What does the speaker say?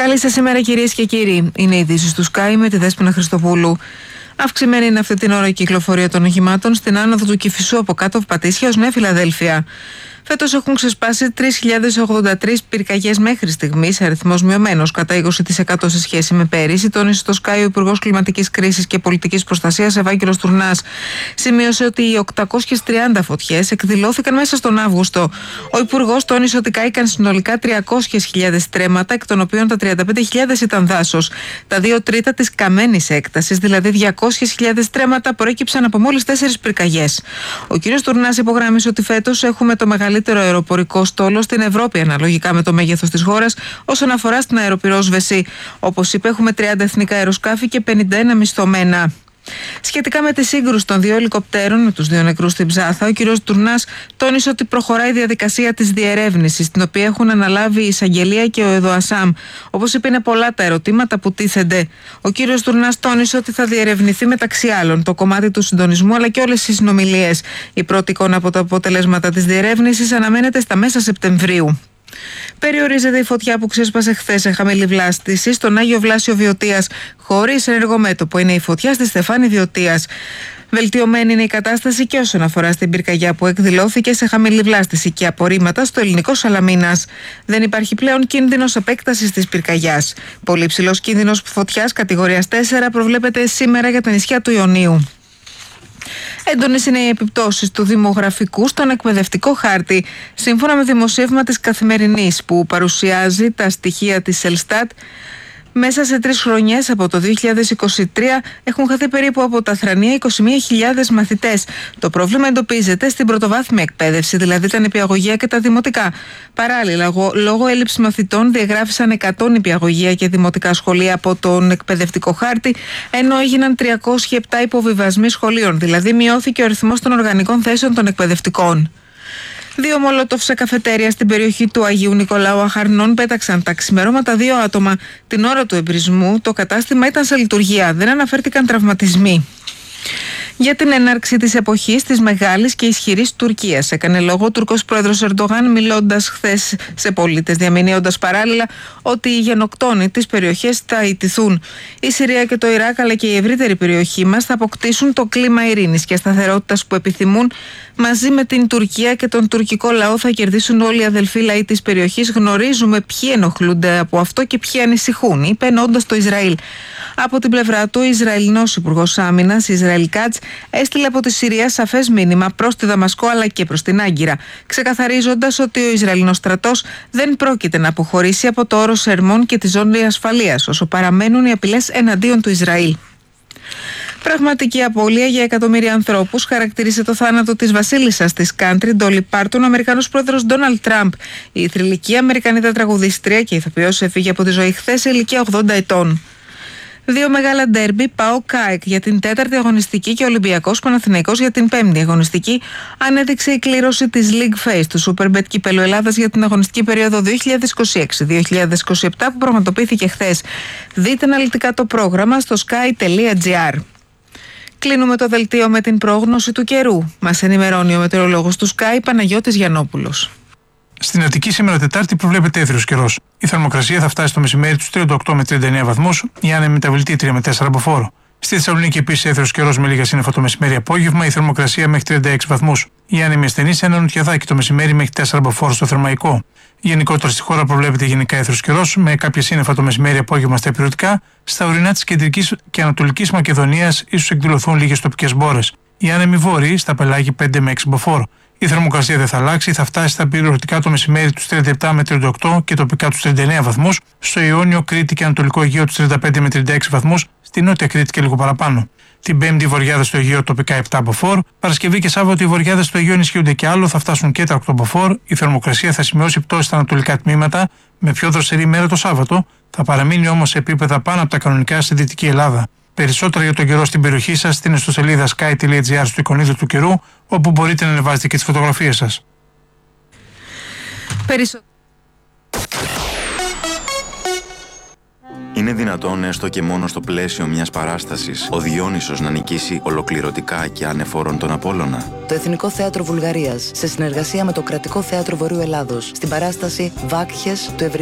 Καλή σας ημέρα, κυρίες και κύριοι. Είναι οι ειδήσεις του Sky με τη Δέσποινα Χριστοπούλου. Αυξημένη είναι αυτή την ώρα η κυκλοφορία των οχημάτων στην άνοδο του Κηφισού από κάτω από Πατήσια ως Νέα Φιλαδέλφια. Φέτος έχουν ξεσπάσει 3.083 πυρκαγιές μέχρι στιγμής, αριθμός μειωμένος κατά 20% σε σχέση με πέρυσι, τόνισε στο Sky ο Υπουργός Κλιματικής Κρίσης και Πολιτικής Προστασίας Ευάγγελος Τουρνάς. Σημείωσε ότι οι 830 φωτιές εκδηλώθηκαν μέσα στον Αύγουστο. Ο Υπουργός τόνισε ότι κάηκαν συνολικά 300.000 στρέμματα, εκ των οποίων τα 35.000 ήταν δάσος. Τα 2 τρίτα της καμένης έκτασης, δηλαδή 200.000 στρέμματα, προέκυψαν από μόλις 4 πυρκαγιές. Ο κ. Τουρνάς υπογράμμισε ότι φέτος έχουμε το μεγαλύτερο αεροπορικό στόλο στην Ευρώπη, αναλογικά με το μέγεθος της χώρας, όσον αφορά στην αεροπυρόσβεση. Όπως είπε, έχουμε 30 εθνικά αεροσκάφη και 51 μισθωμένα. Σχετικά με τη σύγκρουση των 2 ελικοπτέρων με τους 2 νεκρούς στην Ψάθα, ο κ. Τουρνάς τόνισε ότι προχωράει η διαδικασία της διερεύνησης, την οποία έχουν αναλάβει η Εισαγγελία και ο ΕΔΟΑΣΑΜ. Όπως είπε, είναι πολλά τα ερωτήματα που τίθενται. Ο κ. Τουρνάς τόνισε ότι θα διερευνηθεί μεταξύ άλλων το κομμάτι του συντονισμού αλλά και όλες οι συνομιλίες. Η πρώτη εικόνα από τα αποτελέσματα της διερεύνησης αναμένεται στα μέσα Σεπτεμβρίου. Περιορίζεται η φωτιά που ξέσπασε χθες σε χαμηλή βλάστηση στον Άγιο Βλάσιο Βιωτίας. Χωρίς ενεργό μέτωπο είναι η φωτιά στη Στεφάνη Βιωτίας. Βελτιωμένη είναι η κατάσταση και όσον αφορά στην πυρκαγιά που εκδηλώθηκε σε χαμηλή βλάστηση και απορρίμματα στο ελληνικό Σαλαμίνας. Δεν υπάρχει πλέον κίνδυνος επέκτασης της πυρκαγιάς. Πολύ ψηλός κίνδυνος φωτιάς κατηγορίας 4 προβλέπεται σήμερα για τα νησιά του Ιωνίου. Έντονες είναι οι επιπτώσεις του δημογραφικού στον εκπαιδευτικό χάρτη. Σύμφωνα με δημοσίευμα της Καθημερινής που παρουσιάζει τα στοιχεία της Ελστάτ, μέσα σε 3 χρονιές από το 2023 έχουν χαθεί περίπου από τα θρανία 21.000 μαθητές. Το πρόβλημα εντοπίζεται στην πρωτοβάθμια εκπαίδευση, δηλαδή τα νηπιαγωγεία και τα δημοτικά. Παράλληλα, λόγω έλλειψης μαθητών διαγράφησαν 100 νηπιαγωγεία και δημοτικά σχολεία από τον εκπαιδευτικό χάρτη, ενώ έγιναν 307 υποβιβασμοί σχολείων, δηλαδή μειώθηκε ο αριθμός των οργανικών θέσεων των εκπαιδευτικών. 2 μολότοφ σε καφετέρια στην περιοχή του Αγίου Νικολάου Αχαρνών πέταξαν τα ξημερώματα 2 άτομα. Την ώρα του εμπρισμού το κατάστημα ήταν σε λειτουργία. Δεν αναφέρθηκαν τραυματισμοί. Για την έναρξη της εποχής της μεγάλης και ισχυρής Τουρκίας έκανε λόγο ο Τουρκός πρόεδρος Ερντογάν, μιλώντας χθες σε πολίτες, διαμηνύοντας παράλληλα ότι οι γενοκτόνοι της περιοχής θα ιτηθούν. Η Συρία και το Ιράκ αλλά και η ευρύτερη περιοχή μας θα αποκτήσουν το κλίμα ειρήνης και σταθερότητας που επιθυμούν. Μαζί με την Τουρκία και τον τουρκικό λαό θα κερδίσουν όλοι οι αδελφοί λαοί της περιοχής. Γνωρίζουμε ποιοι ενοχλούνται από αυτό και ποιοι ανησυχούν, είπε εννοώντας το Ισραήλ. Από την πλευρά του, ο Ισραηλινός Υπουργός Άμυνας, Ισραήλ Κάτς, έστειλε από τη Συρία σαφές μήνυμα προς τη Δαμασκό αλλά και προς την Άγκυρα, ξεκαθαρίζοντας ότι ο Ισραηλινός στρατός δεν πρόκειται να αποχωρήσει από το όρος Ερμών και τη ζώνη ασφαλείας, όσο παραμένουν οι απειλές εναντίον του Ισραήλ. Πραγματική απώλεια για εκατομμύρια ανθρώπους χαρακτήρισε το θάνατο της βασίλισσας της country, Ντόλι Πάρτον, ο Αμερικανός πρόεδρος Ντόναλντ Τραμπ. Η θρυλική Αμερικανίδα τραγουδίστρια και ηθοποιός έφυγε από τη ζωή χθες σε ηλικία 80 ετών. 2 μεγάλα ντέρμπι, ΠΑΟΚ ΑΕΚ για την 4η αγωνιστική και Ολυμπιακός Παναθηναϊκός για την 5η αγωνιστική, ανέδειξε η κλήρωση της League Phase του Superbet Κυπέλλου Ελλάδας για την αγωνιστική περίοδο 2026-2027 που πραγματοποιήθηκε χθες. Δείτε αναλυτικά το πρόγραμμα στο sky.gr. Κλείνουμε το δελτίο με την πρόγνωση του καιρού. Μας ενημερώνει ο μετεωρολόγος του Sky, Παναγιώτης Γιαννόπουλος. Στην Αττική σήμερα Τετάρτη προβλέπεται έθριος καιρός. Η θερμοκρασία θα φτάσει το μεσημέρι τους 38 με 39 βαθμούς, η άνεμη μεταβλητή 3 με 4 από φόρο. Στη Θεσσαλονίκη επίσης έθριος καιρός με λίγα σύννεφα το μεσημέρι απόγευμα, η θερμοκρασία μέχρι 36 βαθμούς. Η άνεμη ασθενή σε ένα νοτιαδάκι το μεσημέρι μέχρι 4 από φόρο στο Θερμαϊκό. Γενικότερα στη χώρα προβλέπεται γενικά έθριος καιρός με κάποια σύννεφα το μεσημέρι απόγευμα στα ηπειρωτικά. Στα ορεινά της κεντρικής και ανατολικής Μακεδονίας ίσως εκδηλωθούν λίγες τοπικές μπόρες. Η άνεμη βόρειοι στα πελάγη 5 με 6 από φόρο. Η θερμοκρασία δεν θα αλλάξει, θα φτάσει στα πυρηνικά το μεσημέρι τους 37 με 38 και τοπικά τους 39 βαθμούς, στο Ιόνιο, Κρήτη και Ανατολικό Αιγαίο τους 35 με 36 βαθμούς, στη Νότια Κρήτη και λίγο παραπάνω. Την Πέμπτη βοριάδες στο Αιγαίο τοπικά 7 από φόρ, Παρασκευή και Σάββατο οι βοριάδες στο Αιγαίο ενισχύονται και άλλο, θα φτάσουν και τα 8 από φόρ, η θερμοκρασία θα σημειώσει πτώση στα ανατολικά τμήματα, με πιο δροσερή ημέρα το Σάββατο, θα παραμείνει όμως σε επίπεδα πάνω από τα κανονικά στη Δυτική Ελλάδα. Περισσότερα για τον καιρό στην περιοχή σας στην ιστοσελίδα sky.gr στο εικονίδιο του καιρού, όπου μπορείτε να ανεβάζετε και τις φωτογραφίες σας. Είναι δυνατόν έστω και μόνο στο πλαίσιο μιας παράστασης ο Διόνυσος να νικήσει ολοκληρωτικά και ανεφόρον τον Απόλλωνα? Το Εθνικό Θέατρο Βουλγαρίας, σε συνεργασία με το Κρατικό Θέατρο Βορείου Ελλάδος, στην παράσταση Βάκχες του